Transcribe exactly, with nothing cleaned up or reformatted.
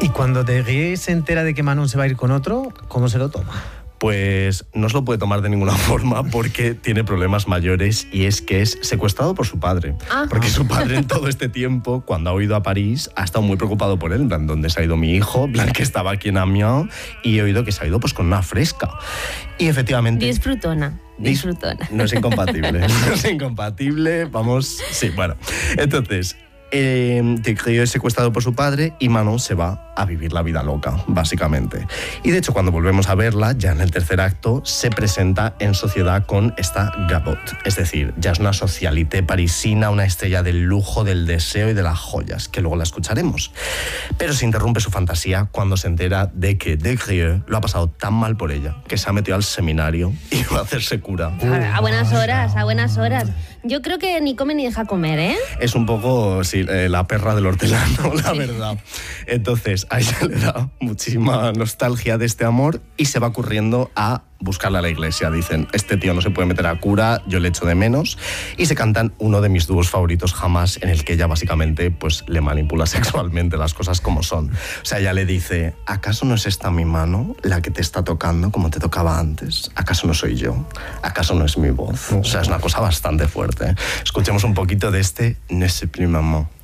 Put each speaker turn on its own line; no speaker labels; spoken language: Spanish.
Y cuando Desgrieux se entera de que Manon se va a ir con otro, ¿cómo se lo toma?
Pues no se lo puede tomar de ninguna forma porque tiene problemas mayores, y es que es secuestrado por su padre.
Ajá.
Porque su padre en todo este tiempo, cuando ha ido a París, ha estado muy preocupado por él. En plan, ¿dónde se ha ido mi hijo? En plan, que estaba aquí en Amiens, y he oído que se ha ido pues con una fresca. Y efectivamente...
Disfrutona. Disfrutona.
No es incompatible. No es incompatible. Vamos... Sí, bueno. Entonces... Eh, Desgrieux es secuestrado por su padre y Manon se va a vivir la vida loca, básicamente. Y de hecho, cuando volvemos a verla, ya en el tercer acto, se presenta en sociedad con esta Gabot. Es decir, ya es una socialité parisina, una estrella del lujo, del deseo y de las joyas, que luego la escucharemos. Pero se interrumpe su fantasía cuando se entera de que Desgrieux lo ha pasado tan mal por ella que se ha metido al seminario y va a hacerse cura.
A, a buenas horas, a buenas horas. Yo creo que ni come ni deja comer, ¿eh?
Es un poco, sí, eh, la perra del hortelano, la
Sí.
verdad. Entonces, a ella le da muchísima nostalgia de este amor y se va corriendo a buscarla a la iglesia. Dicen, este tío no se puede meter a cura, yo le echo de menos. Y se cantan uno de mis dúos favoritos jamás, en el que ella básicamente pues, le manipula sexualmente, las cosas como son. O sea, ella le dice, ¿acaso no es esta mi mano la que te está tocando como te tocaba antes? ¿Acaso no soy yo? ¿Acaso no es mi voz? O sea, es una cosa bastante fuerte. Escuchemos un poquito de este Ne sais plus maman.